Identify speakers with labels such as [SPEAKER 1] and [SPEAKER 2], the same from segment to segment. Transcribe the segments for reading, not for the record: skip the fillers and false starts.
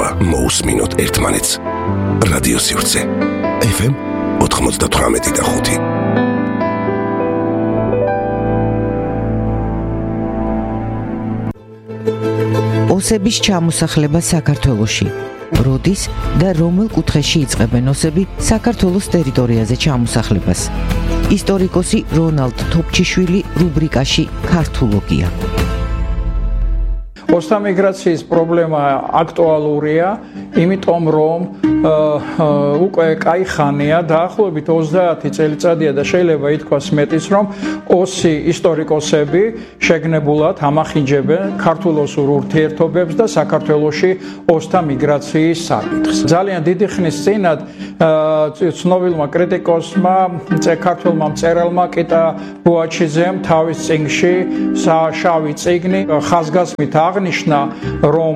[SPEAKER 1] მოусმინოთ ერთმანეთს. რადიო სივრცე FM 98.5.
[SPEAKER 2] ოსების ჩამოსახლება საქართველოში. როდის და რომელ კუთხეში იწყებენ ოსები საქართველოს ტერიტორიაზე ჩამოსახლებას? ისტორიკოსი რონალდ თოფჩიშვილი რუბრიკაში ქართულოგია.
[SPEAKER 3] ოსთა მიგრაციის პრობლემა აქტუალურია, იმიტომ რომ უკვე კაი ხანია, დაახლოებით 30 წელიწადია და შეიძლება ითქვას მეტიც, რომ ოსი ისტორიკოსები შეგნებულად ამახინჯებენ ქართულ-ოსურ ურთიერთობებს და საქართველოში ოსთა მიგრაციის საკითხს. ძალიან დიდი ხნის წინათ ცნობილმა კრიტიკოსმა, ქართველმა მწერალმა კიტა ბუაჩიძემ თავის წიგნში შავი წიგნი ხაზგასმით აღნიშნა, რომ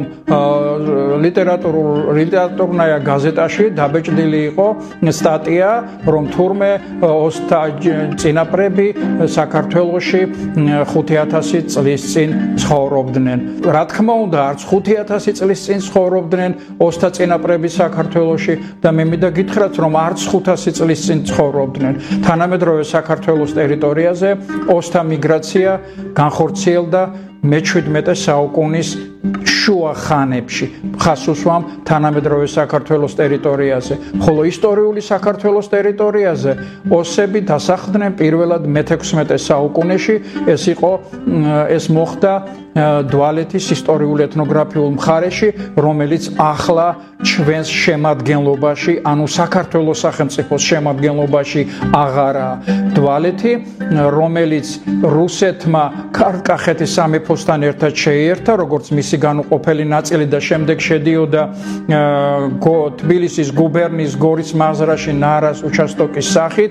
[SPEAKER 3] ლიტერატურნაირ გაზეტაში დაბეჭდილი იყო სტატია, რომ თურმე ოსთა წინაპრები საქართველოში 5000 წლის წინ ცხოვრობდნენ. რა თქმა უნდა, არც 5000 წლის წინ ცხოვრობდნენ ოსთა წინაპრები საქართველოში და მე მინდა გითხრათ, რომ არც 500 წლის წინ ცხოვრობდნენ. თანამედროვე საქართველოს ტერიტორიაზე ოსთა მიგრაცია განხორციელდა მე-17 საუკუნის შუა ხანებში, ხას უსვამ თანამედროვე საქართველოს ტერიტორიაზე, ხოლო ისტორიული საქართველოს ტერიტორიაზე ოსები დასახლდნენ პირველად მე-16 საუკუნეში. ეს მოხდა დვალეთის ისტორიულ-ეთნოგრაფიულ მხარეში, რომელიც ახლა ჩვენს შემადგენლობაში, ანუ საქართველოს სახელმწიფოს შემადგენლობაში აღარაა. დვალეთი, რომელიც რუსეთმა კახეთის სამეფოსთან ერთად შეიერთა, როგორც მისი განუყოფელი ნაწილი და შემდეგ შედიოდა თბილისის გუბერნიის გორის მაზრაში ნარას უჩასტოკის სახით,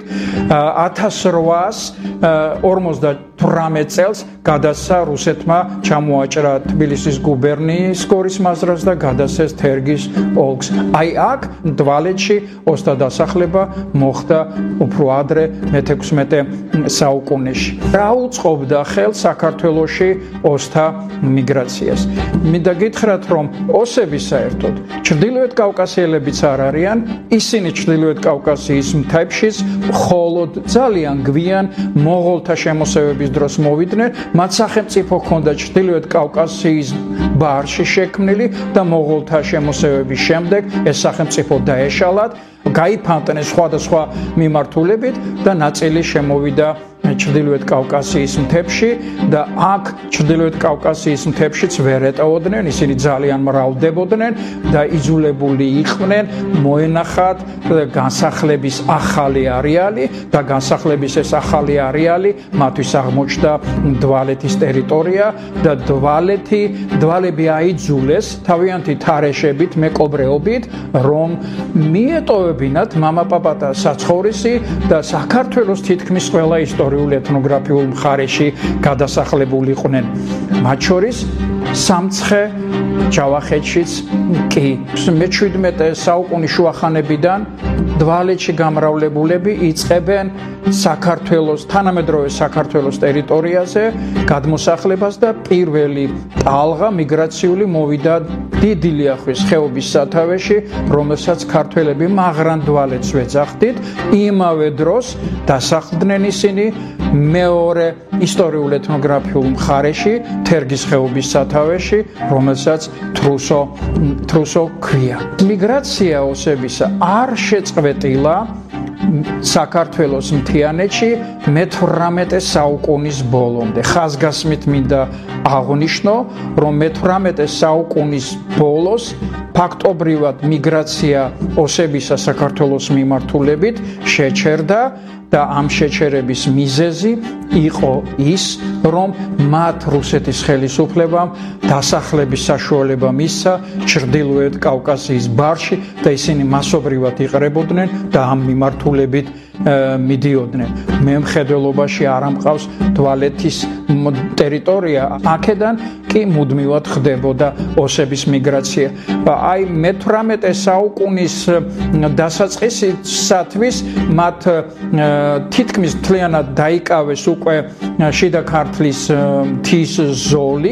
[SPEAKER 3] 1848 წელს გადასცა რუსეთმა ჩამოაჭრა თბილისის გუბერნიის გორის მაზრას და გადასცეს თერგის ოლქს. აი აქ დვალეთში ოსთა დასახლება მოხდა უფრო ადრე მე-16 საუკუნეში. რა უწყობდა ხელს საქართველოში ოსთა მიგრაციას? მინდა გითხრათ, რომ ოსები საერთოდ ჩრდილოეთ კავკასიელებიც არ არიან, ისინი ჩრდილოეთ კავკასიის მთებშიც მხოლოდ ძალიან გვიან მონღოლთა შემოსევების დროს მოვიდნენ. მათ სახელმწიფო ჰქონდა ჩრდილოეთ კავკასიის ბარში შექმნილი და მონღოლთა შემოსევების შემდეგ ეს სახელმწიფო დაეშალათ, გაიფანტნენ სხვადასხვა მიმართულებით და ნაწილი შემოვიდა ჩრდილოეთ კავკასიის მთებში და აქ ჩრდილოეთ კავკასიის მთებშიც ვერ ეტოვოდნენ, ისინი ძალიან მრავლდებოდნენ და იძულებული იყვნენ მოენახათ განსახლების ახალი არეალი და განსახლების ეს ახალი არეალი მათთვის აღმოჩნდა დვალეთის ტერიტორია და დვალები აიძულეს თავიანთი თარეშებით, მეკობრეობით, რომ მიეტოვებინათ მამაპაპათა საცხოვრისი და საქართველოს თითქმის ყველა ისტორიულ-ეთნოგრაფიულ მხარეში გადასახლებულიყვნენ. მათ შორის სამცხე ჯავახეთშიც კი. მე-17 საუკუნის შუახანებიდან დვალეთში გამრავლებულები იწყებენ საქართველოს, თანამედროვე საქართველოს ტერიტორიაზე გადმოსახლებას და პირველი ტალღა მიგრაციული მოვიდა დიდი ლიახვის ხეობის სათავეში, რომელსაც ქართველები მაგრან დვალეთს ვეძახდით. იმავე დროს დასახლდნენ ისინი მეორე ისტორიულ-ეთნოგრაფიულ მხარეში, თერგის ხეობის სათავეში, რომელსაც თრუსო ქვია. მიგრაცია ოსებისა არ შეწყვეტილა საქართველოს მთიანეთში მე-18 საუკუნის ბოლომდე. ხაზგასმით მინდა აღნიშნო, რომ მე-18 საუკუნის ბოლოს ფაქტობრივად მიგრაცია ოსებისა საქართველოს მიმართულებით შეჩერდა და ამ შეჩერების მიზეზი იყო ის, რომ მათ რუსეთის ხელისუფლებამ დასახლების საშუალება მისცა ჩრდილოეთ კავკასიის ბარში და ისინი მასობრივად იყრებოდნენ და ამ მიმართულებით მიდიოდნენ. მე მხედველობაში არ ამყავს დვალეთის ტერიტორია, აქედან კი მუდმივად ხდებოდა ოსების მიგრაცია. აი მე-18 საუკუნის დასაწყისისათვის მათ თითქმის მთლიანად დაიკავეს უკვე შიდა ქართლის მთის ზოლი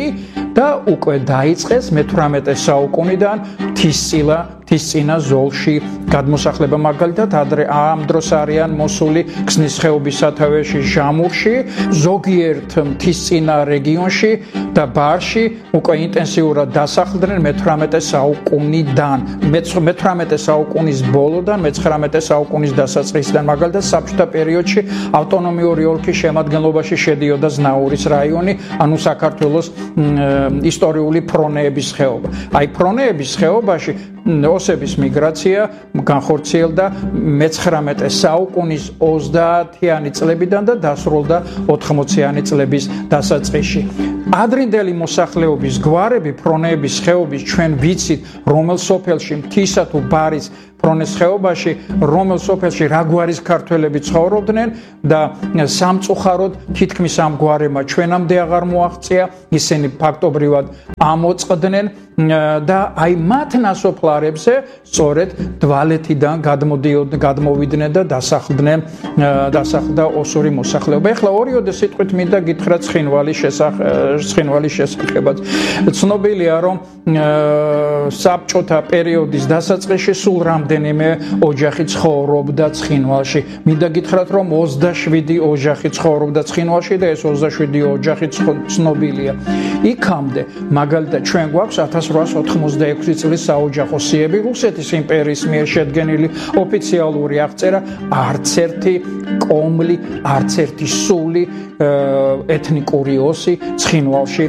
[SPEAKER 3] და უკვე დაიწყეს მე-18 საუკუნიდან თისწინა ზოლში გადმოსახლება, მაგალითად ადრე ამ დროს არიან მოსული ქსნის ხეობის სათავეში ჟამურში, ზოგიერთ მთისწინა რეგიონში და ბარში უკვე ინტენსიურად დასახლდნენ მე-18 საუკუნიდან. მე-18 საუკუნის ბოლოდან მე-19 საუკუნის დასაწყისიდან, მაგალითად საბჭოთა პერიოდში ავტონომიური ოლქის შემადგენლობაში შედიოდა ზნაურის რაიონი, ანუ საქართველოს ისტორიული ფრონეების ხეობა. აი ფრონეების ხეობაში ოსების მიგრაცია განხორციელდა მე-19 საუკუნის 30-იანი წლებიდან და დასრულდა 80-იანი წლების დასაწყისში. ადრინდელი მოსახლეობის გვარები ფრონეების ხეობის ჩვენ ვიცით, რომელ სოფელში მთისა თუ ბარის ფრონეს ხეობაში, რომელ სოფელში რა გვარის ქართველები ცხოვრობდნენ და სამწუხაროდ თითქმის ამ გვარებმა ჩვენამდე აღარ მოაღწია, ისინი ფაქტობრივად ამოწყდნენ და აი მათ ნასოფლარებზე სწორედ დვალეთიდან გადმოვიდნენ და დასახლდა ოსური მოსახლეობა. ეხლა ორიოდე სიტყვით მინდა გითხრა ცხინვალის შესახებაც. ცნობილია, რომ საბჭოთა პერიოდის დასაწყისში სულ რამდენიმე ოჯახი ცხოვრობდა ცხინვალში. მინდა გითხრათ, რომ 27 ოჯახი ცხოვრობდა ცხინვალში და ეს 27 ოჯახი ცნობილია. იქამდე მაგალითად ჩვენ გვაქვს 1886 წლის საოჯახო სიები, რუსეთის იმპერიის მიერ შედგენილი ოფიციალური აღწერა, არც ერთი კომლი, არც ერთი სული ეთნიკური ოსი ცხინვალში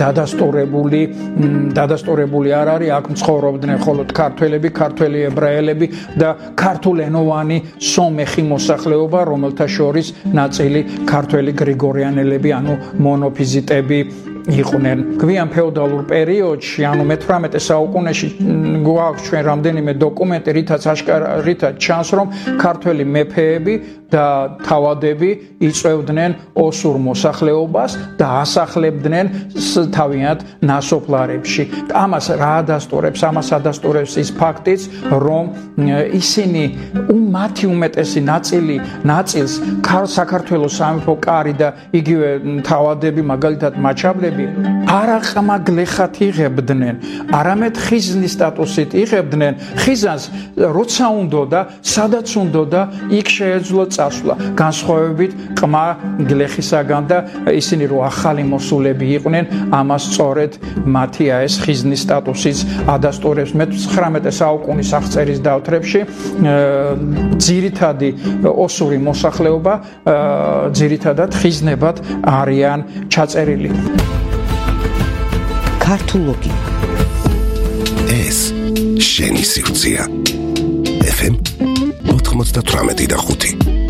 [SPEAKER 3] დადასტურებული არ არის. აქ ცხოვრობდნენ მხოლოდ ქართველები, ქართველი ებრაელები და ქართულენოვანი სომეხი მოსახლეობა, რომელთა შორის ნაწილი ქართველი გრიგორიანელები, ანუ მონოფიზიტები იყვნენ. გვიან ფეოდალურ პერიოდში, ანუ მე-18 საუკუნეში გვაქვს ჩვენ რამდენიმე დოკუმენტი, რითაც ჩანს, რომ ქართველი მეფეები და თავადები იწვევდნენ ოსურ მოსახლეობას და ასახლებდნენ თავიანთ ნასოფლარებში. ამას რა ადასტურებს? ამას ადასტურებს ის ფაქტიც, რომ ისინი მათი უმეტესი ნაწილს საქართველოს სამეფო კარი და იგივე თავადები, მაგალითად მაჩაბლები, არაყმაგლეხად იღებდნენ, არამედ ხიზნის სტატუსით იღებდნენ. ხიზანს როცა უნდოდა, სადაც უნდოდა, იქ შეეძლო წასვლა, განსხვავებით ყმა გლეხისაგან და ისინი რო ახალი მოსულები იყვნენ, ამას სწორედ მათი ეს ხიზნის სტატუსიც ადასტურებს. მე-19 საუკუნის აღწერის დავთრებში ძირითადი ოსური მოსახლეობა ძირითადად ხიზნებად არიან ჩაწერილი.
[SPEAKER 2] ქართულოგი
[SPEAKER 1] ეს შენი სივრცეა FM 98.5